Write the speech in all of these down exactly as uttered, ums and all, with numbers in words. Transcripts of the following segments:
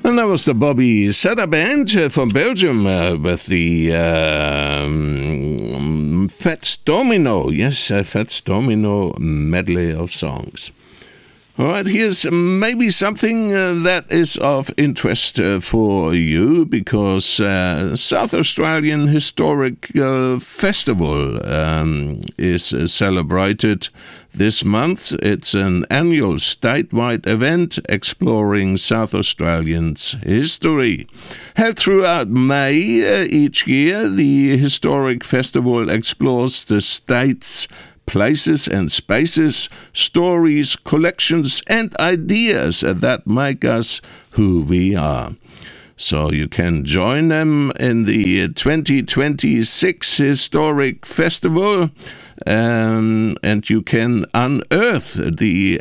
And that was the Bobby Setter Band uh, from Belgium uh, with the um, Fats Domino. Yes, uh, Fats Domino medley of songs. All right, here's maybe something uh, that is of interest uh, for you, because uh, South Australian Historical Festival um, is uh, celebrated this month. It's an annual statewide event exploring South Australians' history. Held throughout May uh, each year, the Historic Festival explores the state's places and spaces, stories, collections, and ideas that make us who we are. So you can join them in the twenty twenty-six Historic Festival, um, and you can unearth the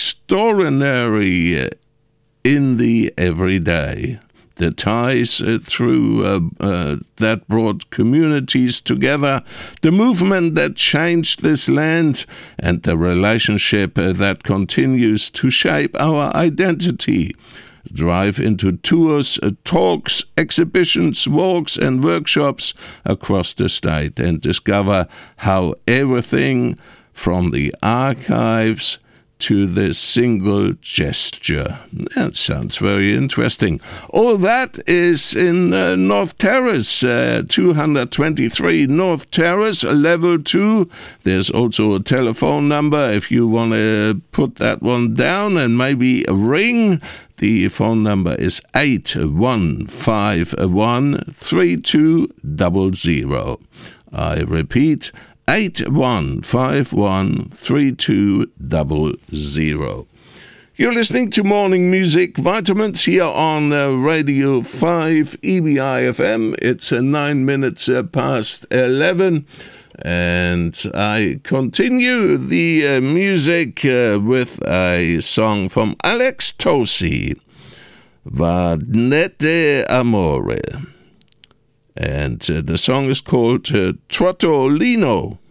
extraordinary in the everyday. The ties uh, through uh, uh, that brought communities together, the movement that changed this land, and the relationship uh, that continues to shape our identity. Drive into tours, uh, talks, exhibitions, walks, and workshops across the state and discover how everything from the archives to the single gesture. That sounds very interesting. All that is in uh, North Terrace, uh, two twenty-three North Terrace, level two. There's also a telephone number if you want to put that one down and maybe a ring. The phone number is eight one five one, three two zero zero. I repeat, eight one five one, three two zero zero. You're listening to Morning Music Vitamins here on uh, Radio five E B I F M. It's uh, nine minutes uh, past eleven. And I continue the uh, music uh, with a song from Alex Tosi, Vadnete Amore. And uh, the song is called uh, Trottolino.